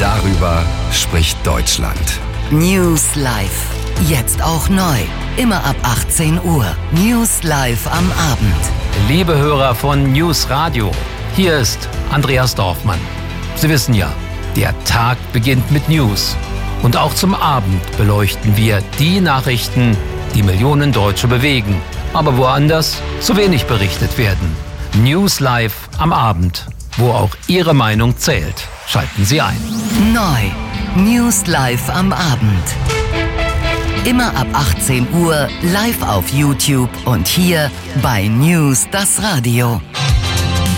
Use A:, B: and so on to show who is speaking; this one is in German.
A: Darüber spricht Deutschland.
B: News Live. Jetzt auch neu. Immer ab 18 Uhr. News Live am Abend.
C: Liebe Hörer von News Radio, hier ist Andreas Dorfmann. Sie wissen ja, der Tag beginnt mit News. Und auch zum Abend beleuchten wir die Nachrichten, die Millionen Deutsche bewegen, aber woanders zu wenig berichtet werden. News Live am Abend, wo auch Ihre Meinung zählt. Schalten Sie ein.
B: Neu. News Live am Abend. Immer ab 18 Uhr live auf YouTube und hier bei News das Radio.